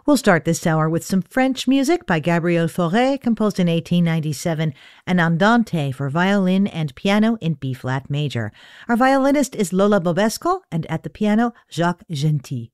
We'll start this hour with some French music by Gabriel Fauré, composed in 1897, an andante for violin and piano in B-flat major. Our violinist is Lola Bobesco, and at the piano, Jacques Gentil.